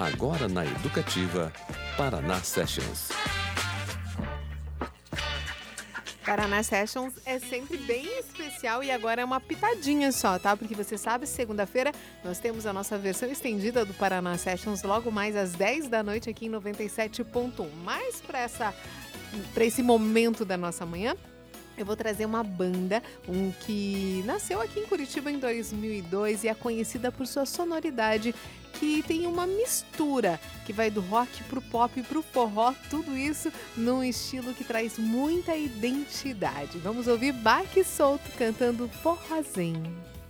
Agora na Educativa, Paraná Sessions. Paraná Sessions é sempre bem especial e agora é uma pitadinha só, tá? Porque você sabe, segunda-feira nós temos a nossa versão estendida do Paraná Sessions logo mais às 10 da noite aqui em 97.1. Mas para esse momento da nossa manhã, eu vou trazer uma banda, que nasceu aqui em Curitiba em 2002 e é conhecida por sua sonoridade, que tem uma mistura que vai do rock pro pop e pro forró, tudo isso num estilo que traz muita identidade. Vamos ouvir Baque Solto cantando Forrozinho.